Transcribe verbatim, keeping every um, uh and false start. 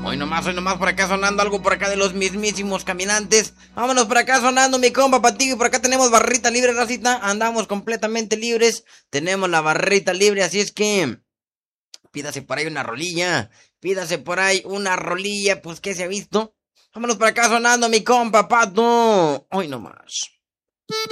Hoy nomás, hoy nomás por acá sonando algo por acá de los mismísimos caminantes. Vámonos por acá sonando mi compa Patigo. Y por acá tenemos barrita libre, racita. Andamos completamente libres. Tenemos la barrita libre, así es que pídase por ahí una rolilla. Pídase por ahí una rolilla, pues que se ha visto. Vámonos por acá sonando mi compa Pato. Hoy nomás.